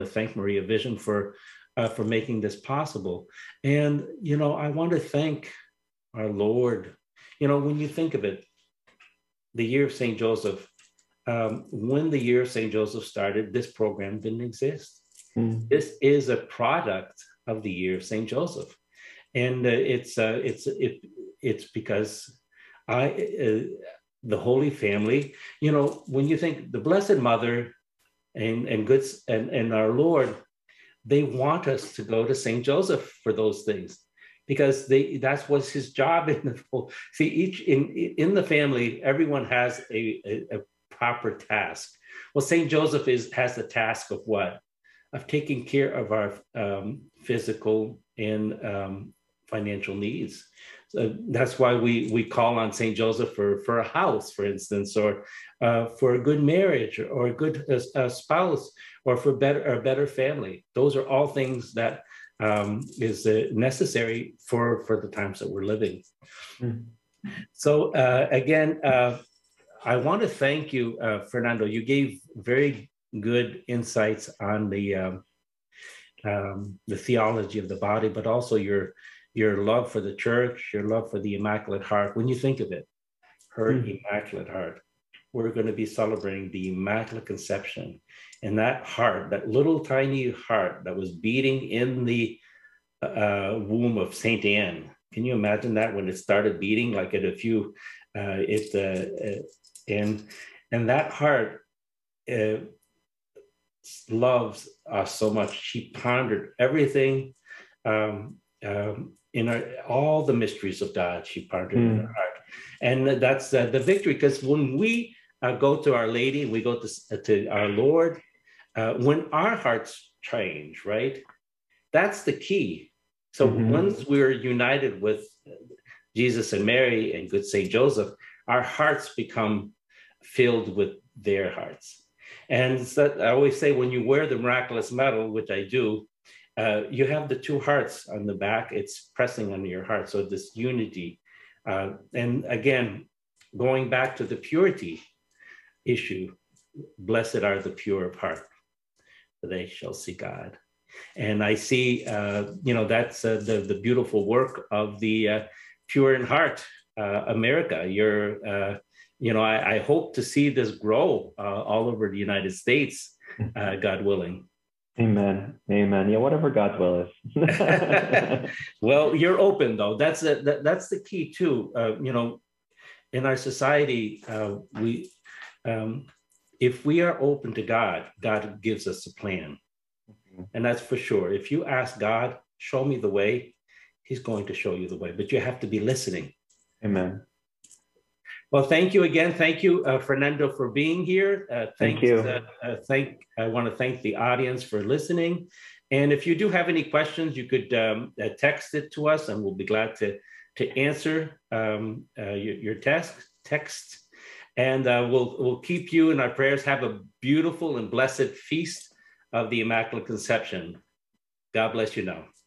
to thank Maria Vision for making this possible. And, I want to thank our Lord. When you think of it, the year of St. Joseph, when the year of St. Joseph started, this program didn't exist. This is a product of the year of St. Joseph. And it's because the Holy Family, when you think the Blessed Mother and our Lord, they want us to go to St. Joseph for those things, because that's what's his job in the whole. See, in the family, everyone has a proper task. Well, St. Joseph has the task of what? Of taking care of our physical and financial needs. So that's why we call on St. Joseph for a house, for instance, or for a good marriage, or a good spouse, or for a better family. Those are all things that is necessary for the times that we're living. So again, I want to thank you, Fernando. You gave very good insights on the theology of the body, but also your love for the church, your love for the Immaculate Heart. When you think of it, her Immaculate Heart, we're going to be celebrating the Immaculate Conception. And that heart, that little tiny heart that was beating in the womb of Saint Anne. Can you imagine that when it started beating, like at a few, and that heart loves us so much. She pondered everything in all the mysteries of God. She pondered in her heart, and that's the victory. Because when we go to Our Lady, we go to our Lord, when our hearts change, right? That's the key. So once we're united with Jesus and Mary and good Saint Joseph, our hearts become filled with their hearts. And so I always say, when you wear the miraculous medal, which I do, you have the two hearts on the back. It's pressing on your heart. So this unity. And again, going back to the purity issue, blessed are the pure of heart, for they shall see God. And I see, that's the beautiful work of the Pure in Heart America. I hope to see this grow all over the United States, God willing. Amen. Yeah, whatever God's will is. Well, you're open though. That's the key too. In our society, if we are open to God, God gives us a plan. And that's for sure. If you ask God, show me the way, he's going to show you the way, but you have to be listening. Amen. Well, thank you again. Thank you, Fernando, for being here. Thank you. I want to thank the audience for listening. And if you do have any questions, you could text it to us, and we'll be glad to answer your text. And we'll keep you in our prayers. Have a beautiful and blessed feast of the Immaculate Conception. God bless you now.